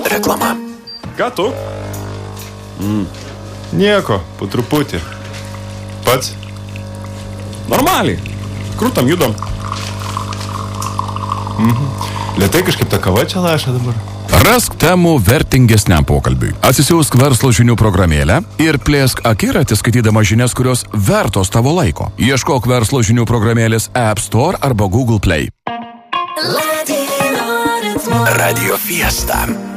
Reklama. Ką tu? Nieko, po truputį. Pats? Normaliai. Krūtam judam. Lėtai kažkaip ta kava čia laša dabar. Rask temų vertingesniam pokalbiui. Atsisiųsk verslo žinių programėlę ir plėsk akiratį skaitydama žinias, kurios vertos tavo laiko. Ieškok verslo žinių programėlės App Store arba Google Play. Radio Fiesta.